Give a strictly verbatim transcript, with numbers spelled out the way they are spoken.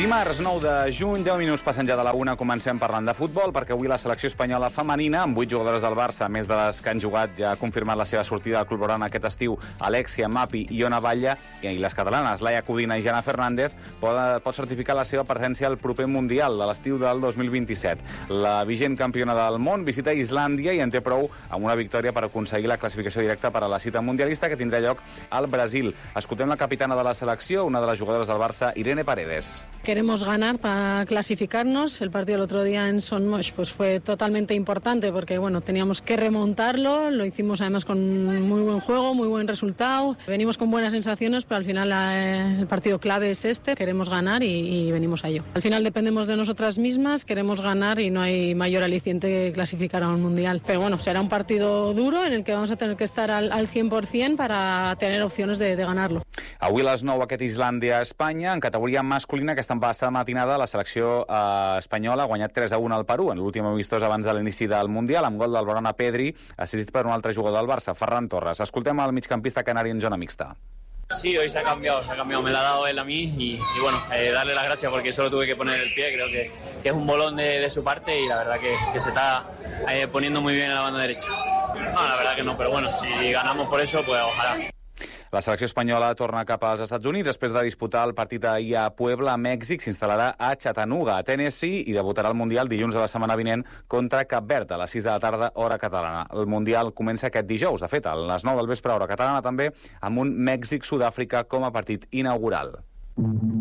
Dimarts nou de juny, deu minuts passen ja de la una, comencem parlant de futbol, perquè avui la selecció espanyola femenina, amb vuit jugadores del Barça, més de les que han jugat, ja ha confirmat la seva sortida al club blaugrana aquest estiu, Alexia, Mapi i Iona Batlle, i les catalanes, Laia Codina i Jana Fernández, pot, pot certificar la seva presència al proper Mundial de l'estiu del dos mil vint-i-set. La vigent campiona del món visita Islàndia i en té prou amb una victòria per aconseguir la classificació directa per a la cita mundialista que tindrà lloc al Brasil. Escoltem la capitana de la selecció, una de les jugadores del Barça, Irene Paredes. Queremos ganar para clasificarnos. El partido el otro día en Son Moix pues fue totalmente importante porque bueno, teníamos que remontarlo. Lo hicimos además con muy buen juego, muy buen resultado. Venimos con buenas sensaciones, pero al final la, el partido clave es este. Queremos ganar y, y venimos a ello. Al final dependemos de nosotras mismas, queremos ganar y no hay mayor aliciente que clasificar a un mundial. Pero bueno, será un partido duro en el que vamos a tener que estar al, al cien por cien para tener opciones de, de ganarlo. Avui a les nou aquest Islàndia-Espanya. En categoria masculina, aquesta passada matinada, la selecció eh, espanyola ha guanyat tres a un al Perú en l'últim amistós abans de l'inici del Mundial, amb gol del Blaugrana Pedri, assistit per un altre jugador del Barça, Ferran Torres. Escoltem el migcampista canari en zona mixta. Sí, hoy se ha cambiado, se ha cambiado, me la ha dado él a mí y, y bueno, eh, darle las gracias porque solo tuve que poner el pie, creo que, que es un bolón de, de su parte y la verdad que, que se está eh, poniendo muy bien en la banda derecha. No, la verdad que no, pero bueno, si ganamos por eso, pues ojalá. La selecció espanyola torna cap als Estats Units després de disputar el partit ahir a Puebla, a Mèxic. S'instal·larà a Chattanooga, a Tennessee, i debutarà al Mundial dilluns de la setmana vinent contra Cap Verd, a les sis de la tarda, hora catalana. El Mundial comença aquest dijous, de fet, a les nou del vespre, hora catalana també, amb un Mèxic-Sud-àfrica com a partit inaugural.